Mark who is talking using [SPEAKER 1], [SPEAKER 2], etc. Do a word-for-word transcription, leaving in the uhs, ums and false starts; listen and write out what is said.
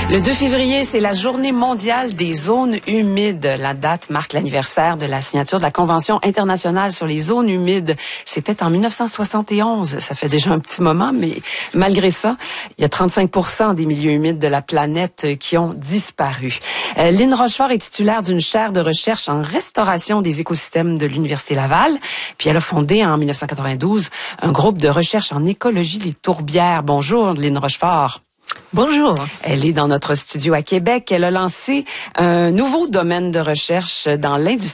[SPEAKER 1] Le deux février, c'est la journée mondiale des zones humides. La date marque l'anniversaire de la signature de la Convention internationale sur les zones humides. C'était en mille neuf cent soixante et onze. Ça fait déjà un petit moment, mais malgré ça, il y a trente-cinq pour cent des milieux humides de la planète qui ont disparu. Euh, Lynn Rochefort est titulaire d'une chaire de recherche en restauration des écosystèmes de l'Université Laval. Puis elle a fondé en mille neuf cent quatre-vingt-douze un groupe de recherche en écologie, les tourbières. Bonjour, Lynn Rochefort.
[SPEAKER 2] Bonjour.
[SPEAKER 1] Elle est dans notre studio à Québec. Elle a lancé un nouveau domaine de recherche dans l'industrie